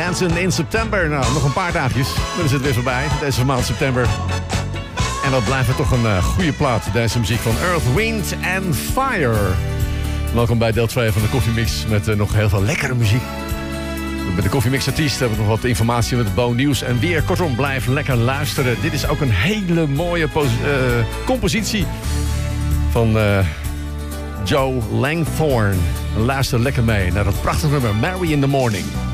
Dancing in September. Nou, nog een paar dagjes. Dan is het weer voorbij, deze maand september. En dat blijft toch een goede plaat. Deze muziek van Earth, Wind and Fire. Welkom bij deel 2 van de Koffie Mix met nog heel veel lekkere muziek. Met de Koffie Mix artiest hebben we nog wat informatie met het Bo nieuws en weer. Kortom, blijf lekker luisteren. Dit is ook een hele mooie compositie van Joe Langthorne. Luister lekker mee naar dat prachtige nummer Mary in the Morning.